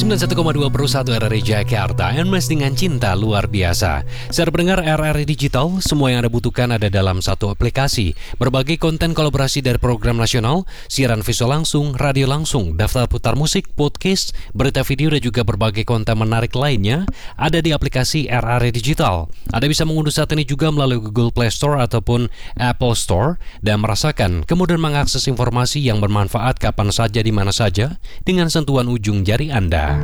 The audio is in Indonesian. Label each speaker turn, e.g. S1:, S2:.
S1: 91,2 RRI Jakarta, MS dengan cinta luar biasa. Saudara pendengar RRI Digital, semua yang Anda butuhkan ada dalam satu aplikasi. Berbagai konten kolaborasi dari program nasional, siaran visual langsung, radio langsung, daftar putar musik, podcast, berita video dan juga berbagai konten menarik lainnya ada di aplikasi RRI Digital. Anda bisa mengunduh saat ini juga melalui Google Play Store ataupun Apple Store dan merasakan kemudahan mengakses informasi yang bermanfaat kapan saja di mana saja dengan sentuhan ujung jari Anda.